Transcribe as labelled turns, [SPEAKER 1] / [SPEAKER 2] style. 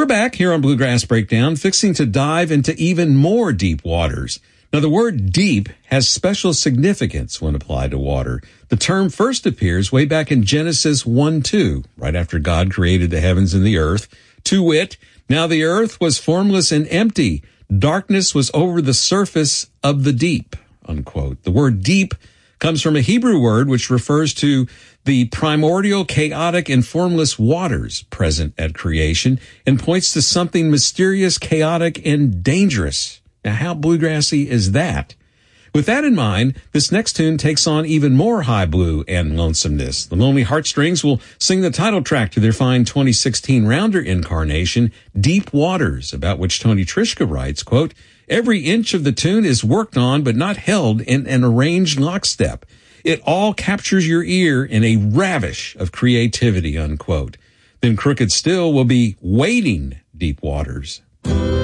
[SPEAKER 1] We're back here on Bluegrass Breakdown, fixing to dive into even more deep waters. Now, the word deep has special significance when applied to water. The term first appears way back in Genesis 1:2, right after God created the heavens and the earth. To wit, now the earth was formless and empty. Darkness was over the surface of the deep, unquote. The word deep comes from a Hebrew word which refers to the primordial, chaotic, and formless waters present at creation and points to something mysterious, chaotic, and dangerous. Now, how bluegrassy is that? With that in mind, this next tune takes on even more high blue and lonesomeness. The Lonely Heartstrings will sing the title track to their fine 2016 Rounder incarnation, Deep Waters, about which Tony Trischka writes, quote, "Every inch of the tune is worked on but not held in an arranged lockstep. It all captures your ear in a ravish of creativity," unquote. Then Crooked Still will be wading deep waters.